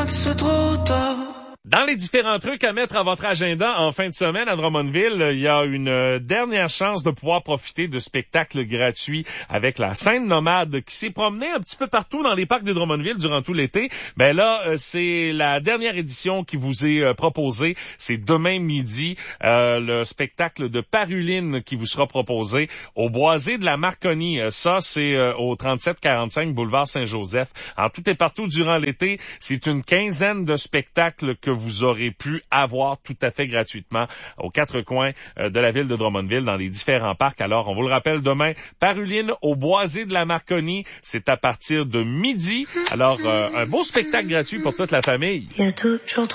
que c'est trop tard. Dans les différents trucs à mettre à votre agenda en fin de semaine à Drummondville, il y a une dernière chance de pouvoir profiter de spectacles gratuits avec la scène nomade qui s'est promenée un petit peu partout dans les parcs de Drummondville durant tout l'été. Ben là, c'est la dernière édition qui vous est proposée. C'est demain midi, le spectacle de Paruline qui vous sera proposé au Boisé de la Marconi. Ça, c'est au 3745 boulevard Saint-Joseph. En tout et partout durant l'été, c'est une quinzaine de spectacles que vous aurez pu avoir tout à fait gratuitement aux quatre coins de la ville de Drummondville dans les différents parcs. Alors, on vous le rappelle, demain, Paruline au Boisé de la Marconi, c'est à partir de midi. Alors, un beau spectacle gratuit pour toute la famille. Il y a toujours trop